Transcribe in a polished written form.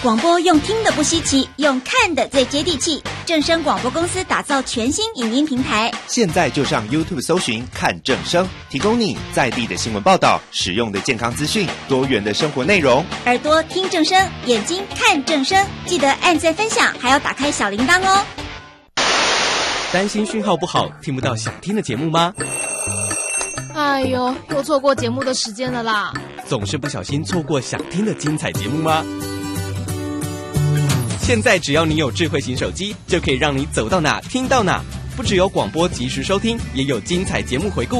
广播用听的不稀奇，用看的最接地气。正声广播公司打造全新影音平台， 现在就上 YouTube 搜寻看正声，提供你在地的新闻报道、实用的健康资讯、多元的生活内容。 耳朵听正声，眼睛看正声，记得按赞分享，还要打开小铃铛哦。 担心讯号不好，听不到想听的节目吗？ 哎呦，又错过节目的时间了啦！ 总是不小心错过想听的精彩节目吗？现在只要你有智慧型手机，就可以让你走到哪听到哪，不只有广播及时收听，也有精彩节目回顾。